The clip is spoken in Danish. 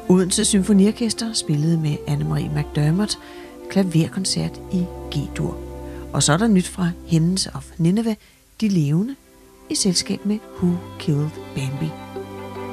Odense Symfoniorkester spillede med Anne-Marie McDermott klaverkoncert i G-dur. Og så er der nyt fra Hymns of Nineveh, De Levende, i selskab med Who Killed Bambi.